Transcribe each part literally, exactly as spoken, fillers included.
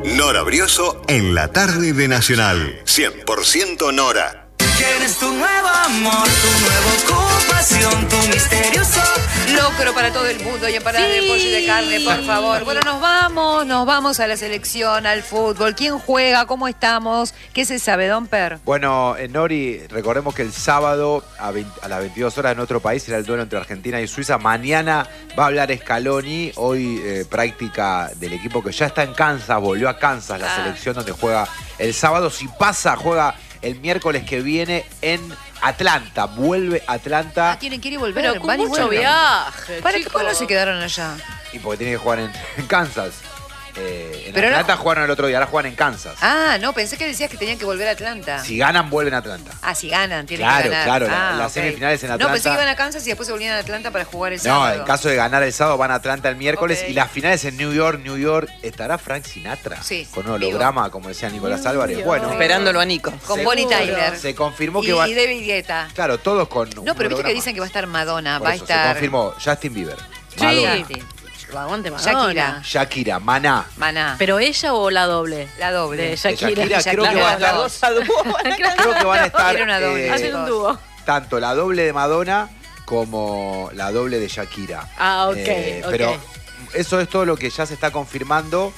Nora Brioso en la tarde de Nacional. cien por ciento Nora. Tienes tu nuevo amor, tu nueva ocupación, tu misterioso locro para todo el mundo y empanada sí. de pollo y de carne, por favor. Bueno, nos vamos, nos vamos a la selección, al fútbol. ¿Quién juega? ¿Cómo estamos? ¿Qué se sabe, Don Per? Bueno, eh, Nori, recordemos que el sábado a, veinte, a las veintidós horas en otro país será el duelo entre Argentina y Suiza. Mañana va a hablar Scaloni, hoy eh, práctica del equipo que ya está en Kansas, volvió a Kansas, la ah. selección donde juega el sábado. Si pasa, juega el miércoles que viene en Atlanta. Vuelve Atlanta. Ah, tienen que ir y volver. Pero con mucho viaje, ¿Para qué no se quedaron allá? Y porque tienen que jugar en, en Kansas. Eh, en Pero Atlanta no... jugaron el otro día, ahora juegan en Kansas. Ah, no, pensé que decías que tenían que volver a Atlanta. Si ganan, vuelven a Atlanta. Ah, si ganan, tienen claro, que ganar. Claro, claro. Ah, la, las okay. semifinales en Atlanta. No, pensé que iban a Kansas y después se volvían a Atlanta para jugar el no, sábado. No, en caso de ganar el sábado van a Atlanta el miércoles. Okay. Y las finales en New York, New York. ¿Estará Frank Sinatra? Sí. Con un holograma, vivo. Como decía Nicolás New Álvarez. York. Bueno. Esperándolo a Nico. Con Bonnie Tyler. Se confirmó y, que va... Y David Guetta. Claro, todos con No, pero viste que dicen que va a estar Madonna, Por va eso, a estar... Se confirmó Justin Bieber. Sí. Madonna. Sí. Aguante Madonna. Shakira. Shakira, Maná. Maná. ¿Pero ella o la doble? La doble. De Shakira. De Shakira, creo Shakira, que va a estar... dos. creo que van a estar... Era una doble. eh, Hacen un dúo. Tanto la doble de Madonna como la doble de Shakira. Ah, ok. Eh, okay. Pero eso es todo lo que ya se está confirmando.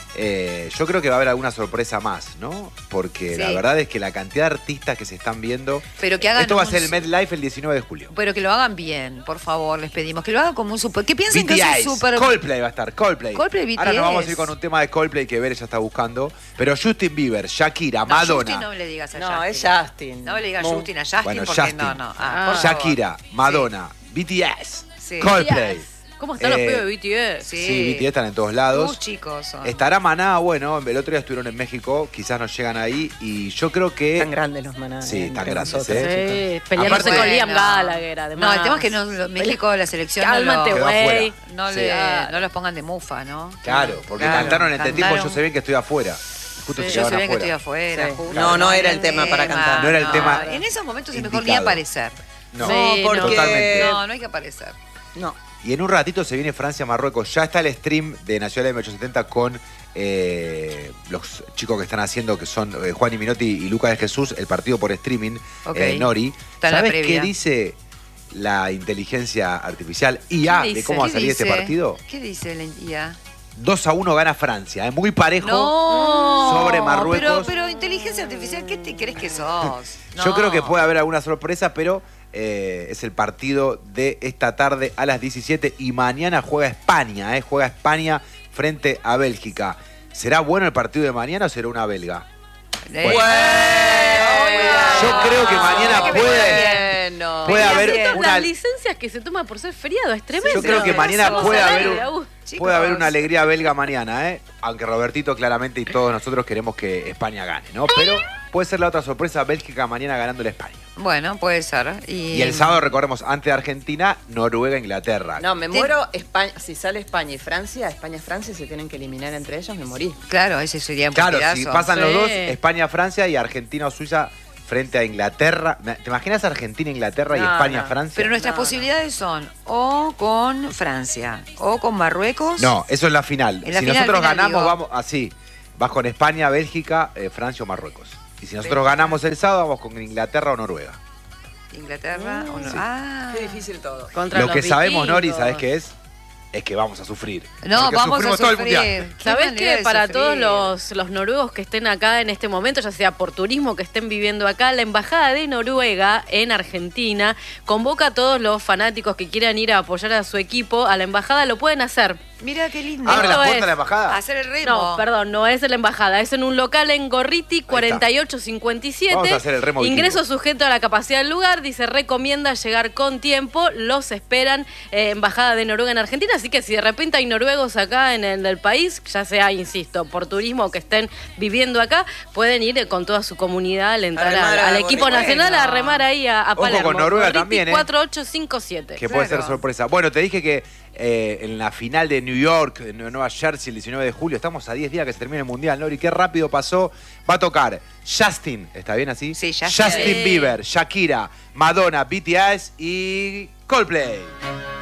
Eh, yo creo que va a haber alguna sorpresa más, ¿no? Porque sí. la verdad es que la cantidad de artistas que se están viendo... Pero que hagan esto va a un... ser el MetLife el diecinueve de julio. Pero que lo hagan bien, por favor, les pedimos. Que lo hagan como un super... Que piensen B T S, que es un super... Coldplay va a estar, Coldplay. Coldplay, B T S. Ahora nos vamos a ir con un tema de Coldplay que Bere ya está buscando. Pero Justin Bieber, Shakira, no, Madonna... Justin no le digas a no, Justin. es Justin. No le digas Mo Justin a Justin bueno, porque Justin. no, no. Ah, Ah. Shakira, Madonna, sí. B T S, sí. Coldplay. B T S. ¿Cómo están Eh, los pibes de B T S? Sí. Sí, B T S están en todos lados. Tus chicos son. Estará Maná, bueno, el otro día estuvieron en México, quizás nos llegan ahí y yo creo que... Tan grandes los Maná. Sí, tan grandes, nosotros. ¿eh? Sí, peleándose Aparte- con Liam Bueno. Gallagher, además. No, el tema es que no, México, la selección Cálmate, no, lo, güey. no, Sí. le, Ah. no los pongan de mufa, ¿no? Claro, porque Claro, cantaron en este tiempo, cantaron. yo sé bien que estoy afuera. Justo Sí, se Yo llevan sé bien que afuera. estoy afuera. Sí. justo. No, no era el tema para cantar. No era el tema En esos momentos es mejor ni indicado. aparecer. No, Sí, porque... no. Totalmente. No, no hay que aparecer. No. Y en un ratito se viene Francia-Marruecos. Ya está el stream de Nacional M ochocientos setenta con eh, los chicos que están haciendo, que son eh, Juan y Minotti y Lucas de Jesús, el partido por streaming, Ok. eh, Nori. Está en la ¿Sabes previa. qué dice la inteligencia artificial I A ¿Qué de dice? cómo va a ¿Qué salir este dice? partido? ¿Qué dice la I A? dos a uno gana Francia, es muy parejo No, sobre Marruecos. Pero, pero inteligencia artificial, ¿qué te crees que sos? Yo No. creo que puede haber alguna sorpresa, pero eh, es el partido de esta tarde a las diecisiete y mañana juega España, eh, juega España frente a Bélgica. ¿Será bueno el partido de mañana o será una belga? Eh, Bueno. Yo creo que mañana Hay que puede- ver bien. puede Venía haber bien. una- Las licencias que se toman por ser feriado, es tremendo. Yo creo que mañana Somos puede al haber aire, un- Agus. Chicos. Puede haber una alegría belga mañana, ¿eh? Aunque Robertito claramente y todos nosotros queremos que España gane, ¿no? Pero puede ser la otra sorpresa, Bélgica mañana ganándole a España. Bueno, puede ser. Y, Y el sábado, recordemos, antes de Argentina, Noruega, Inglaterra. No, me Te- muero. España, si sale España y Francia, España y Francia se tienen que eliminar entre ellos, me morí. Claro, ese sería un Claro, partidazo. si pasan los Sí. dos, España-Francia y Argentina-Suiza frente a Inglaterra. ¿Te imaginas Argentina-Inglaterra y No, España-Francia? Pero nuestras No, no. posibilidades son o con Francia o con Marruecos. No, eso es la final. En la si final, nosotros final, ganamos, digo. vamos así. Vas con España, Bélgica, eh, Francia o Marruecos. Y si nosotros ganamos el sábado, vamos con Inglaterra o Noruega. Inglaterra o no. sí. Ah. Qué difícil todo. Contra Lo los que sabemos, Nori, vikingos. ¿sabes qué es? Es que vamos a sufrir. No, Porque vamos a sufrimos todo el sufrir. mundial. Qué ¿Sabés manera que de para sufrir. todos los, los noruegos que estén acá en este momento, ya sea por turismo que estén viviendo acá, la Embajada de Noruega en Argentina convoca a todos los fanáticos que quieran ir a apoyar a su equipo a la embajada, lo pueden hacer. Mira qué lindo. ¿Abre la Esto puerta es- de la embajada? Hacer el ritmo. No, perdón, no es en la embajada, es en un local en Gorriti cuarenta y ocho cincuenta y siete. Vamos a hacer el remo Ingreso vikingo. sujeto a la capacidad del lugar, dice, recomienda llegar con tiempo, los esperan eh, Embajada de Noruega en Argentina, así que si de repente hay noruegos acá en el, el país, ya sea, insisto, por turismo o que estén viviendo acá, pueden ir eh, con toda su comunidad al entrar remar al, a al equipo Gorriti. nacional a Bueno. remar ahí a, a Ojo Palermo. con Noruega Gorriti también, ¿eh? cuarenta y ocho cincuenta y siete. Que puede Claro. ser sorpresa. Bueno, te dije que eh, en la final de New York, de Nueva Jersey, el diecinueve de julio, estamos a diez días que se termine el Mundial, Nori, qué rápido pasó. Va a tocar Justin, ¿está bien así? Sí, Justin. Justin Sí. Bieber, Shakira, Madonna, B T S y Coldplay.